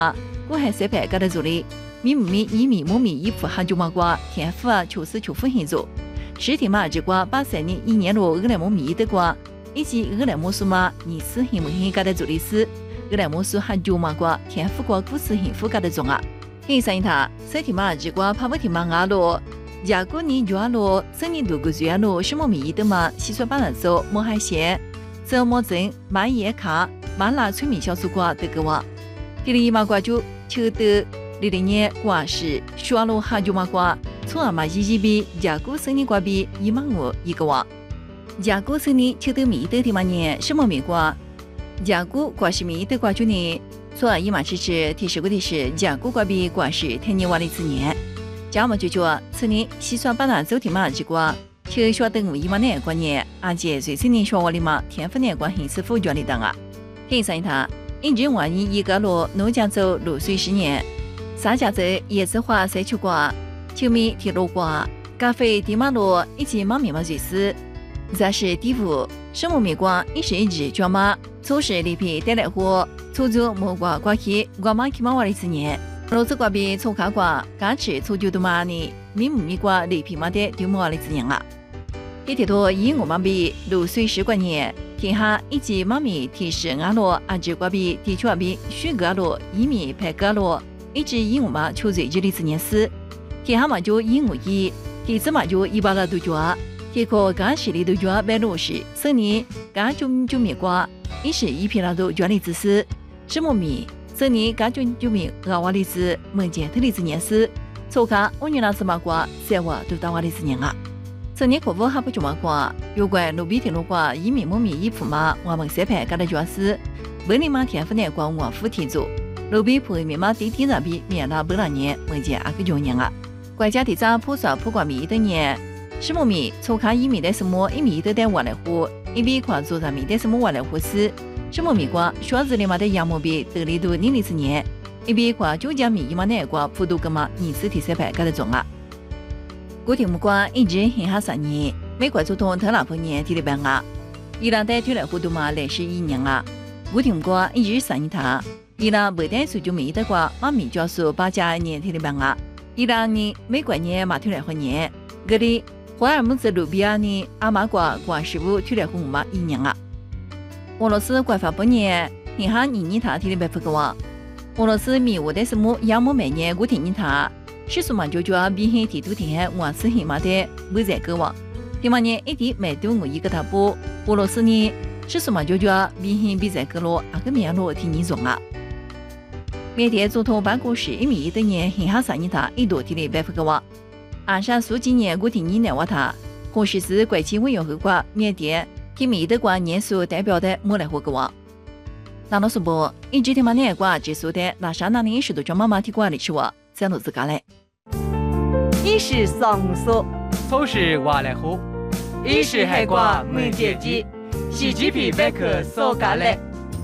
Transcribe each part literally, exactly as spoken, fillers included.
我还三排搿搭做哩，米母米以米母米衣服哈就嘛瓜，天赋啊求是求富很做。十天嘛只瓜八三年一年罗俄来姆米的瓜，以及俄来姆苏嘛尼斯很不很搿搭做哩事，俄来姆苏哈就嘛瓜，天赋瓜故事幸福搿搭种啊。很生意他，三天嘛只瓜怕不天嘛牙罗。假过年就阿罗，生年度过最阿罗，什么米的嘛？西双版纳州莫海县，周末镇马野卡马拉村民小苏瓜得个哇。第二嘛瓜就秋得六零年瓜是苏阿罗哈就嘛瓜，从阿嘛一一比假过生年瓜比一万五一个哇。假过生年秋得米的的嘛年什么米瓜？假过瓜是米的瓜就呢，从阿一嘛其实提示过的是假过瓜比瓜是天年娃的次年。家么就叫此年西双版纳州的嘛结果，就晓得我一万年过年，而且最新年小娃里嘛，天赋年关很是富脚里当啊。很生意他，一直万一一个罗农江州六岁十年，沙加州椰子花山丘瓜，球迷铁路瓜，咖啡地马路以及马面嘛最是，这是第五，什么米瓜一时一直叫嘛，初时里皮带来货，初中木瓜瓜起，瓜嘛起嘛娃里次年。罗子瓜比粗卡瓜，刚吃粗就多嘛呢？米母米瓜里皮嘛的丢毛里子样啊！一天多以我们比六岁十过年，天下以及妈咪提示阿罗阿只瓜比地区比许个罗一米拍个罗，一直以我们求最吉里子年事，天下嘛就以我一，天子嘛就一百了多脚，天可刚十里多脚白罗时，生年刚就就米瓜，一时一片了多脚里子事，什么米？这年感觉就明阿瓦里子门前头里子年事，错看我女那子嘛瓜，三娃都当瓦里子年啊。这年客户还不就嘛瓜，有关路边铁路瓜以米木米衣服嘛，我们三排搿搭主要是本里嘛天赋年瓜我付提做，路边铺面嘛地地那边面那本来年门前阿个九年啊。国家地长铺刷铺挂米的年，什么米错看一米的什么一米的带我来货，一米块做上米的什么我来货是。什么米瓜？小子里嘛的杨木比得里头年里次年，一边瓜就将米一嘛那瓜普渡个嘛二次第三排搿搭种啊。古天木瓜一直很下十年，美国总统特朗普年提了办啊，伊朗带推来互动嘛来是一年啊。古天木瓜一直十年他，伊朗不但是就米的瓜，马米教授八家年提了办啊。伊朗呢美国年嘛推来互年，搿里霍尔木兹卢比亚呢阿玛瓜瓜师傅推来互嘛一年啊。俄罗斯官方半年，银行年年他提了百分个哇。俄罗斯米我的什么亚木每年我听你他，是什么就叫比很提督听我是很嘛的没在个哇。第嘛年一点买多我一个他不，俄罗斯呢是什么就叫比很比在个咯，阿个面咯听你种啊。缅甸总统办公室一米一的年，银行三年他一多提了百分个哇。鞍山数几年我听你来哇他，红十字国际委员会瓜缅甸。提米的瓜年数代表的莫来活个哇，那老师不一直听嘛年瓜结束的那啥那年是都叫妈妈提瓜里去哇，三路自家来。 一是上说， 都是瓦来活， 一是海瓜没解鸡，洗鸡皮白壳烧咖嘞。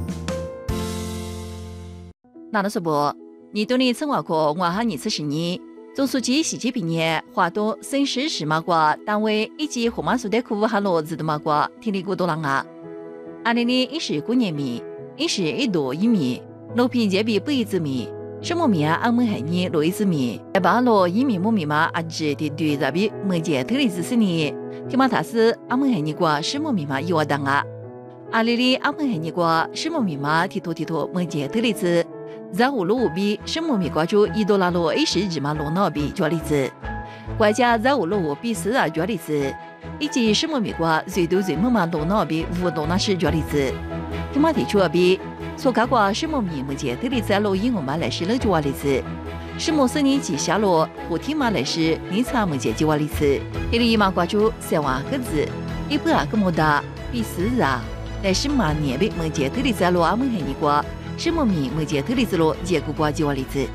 那老师不，你对你称外国我哈你次十年。总书记习近平年华东省市市马瓜单位以及河马苏的库哈罗子的马瓜听力过多人啊。二零年一十过年米，一十一多一米，路皮街比不一之米，什么米啊？俺们还年罗一之米，一把罗一米木米嘛，阿只的对这边没见头里只是你，听嘛他是俺们还年瓜什么米嘛有我当啊。二零里俺们还年瓜什么米嘛提托提托没见头里只。在五路五比什么米瓜就一多拉罗一十几嘛罗那比脚里子，国家在五路五比四啊脚里子，以及什么米瓜最多最猛嘛罗那比五罗那是脚里子，他妈地区二比，所干瓜什么米目前头里子罗英我嘛来是了就瓦里子，什么生年几下罗后天嘛来是年差目前就瓦里子，这里嘛瓜就三万个字，一百个么大比四啊，来是嘛年比目前头里子罗阿门海尼瓜。什么米目前头里子罗结果瓜计划里子。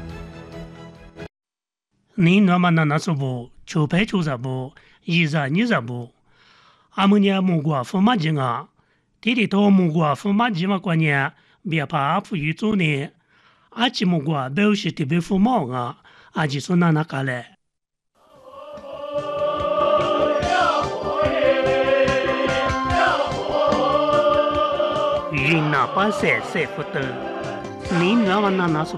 你那么那那什么？就拍就什么？一日二十么？阿们家木瓜富马金啊，弟弟头木瓜富马金嘛过年，别怕阿富裕做呢。阿吉木瓜表示特别富毛啊，阿吉说那那个嘞。云那把塞塞不得，你那么那那什